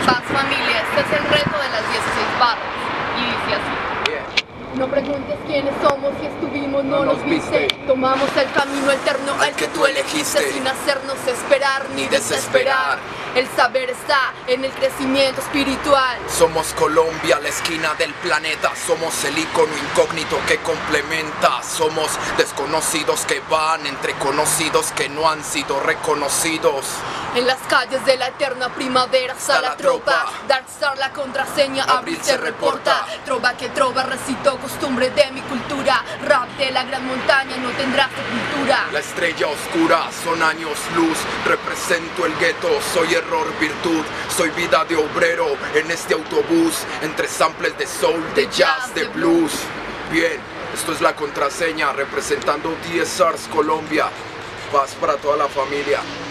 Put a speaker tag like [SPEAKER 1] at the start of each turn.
[SPEAKER 1] Paz familia, este es el reto de las 16 barras. Y dice así. No preguntes quiénes somos, si estuvimos, no nos viste. Tomamos el camino alterno al que tú elegiste, sin hacernos esperar ni desesperar. El saber está en el crecimiento espiritual.
[SPEAKER 2] Somos Colombia, la esquina del planeta. Somos el icono incógnito que complementa. Somos desconocidos que van entre conocidos que no han sido reconocidos.
[SPEAKER 1] En las calles de la eterna primavera está la tropa. Darkstar la contraseña, Abril se reporta. Trova que trova, recito costumbre de mi cultura. Rap de la gran montaña, no tendrá sepultura.
[SPEAKER 2] La estrella oscura son años luz. Represento el gueto, soy error, virtud. Soy vida de obrero en este autobús. Entre samples de soul, de jazz, de blues. Bien, esto es la contraseña representando DSRs Colombia. Paz para toda la familia.